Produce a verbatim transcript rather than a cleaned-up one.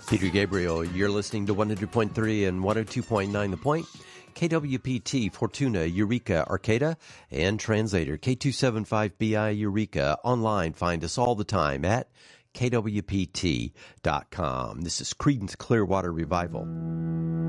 Peter Gabriel, you're listening to one hundred point three and one oh two point nine The Point, K W P T, Fortuna, Eureka, Arcata, and Translator, K two seventy-five B I Eureka. Online, find us all the time at K W P T dot com. This is Creedence Clearwater Revival.